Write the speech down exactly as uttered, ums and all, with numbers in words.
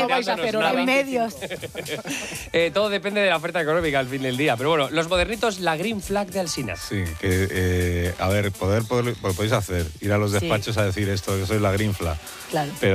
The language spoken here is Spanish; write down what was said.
vais a hacer hora En medios. eh, todo depende de la oferta económica al fin del día. Pero bueno, los modernitos, la Green Flag de Alsina. Sí, que, eh, a ver, poder, poder, podéis hacer, ir a los despachos Sí. a decir esto, que soy la Green Flag. Claro. Pero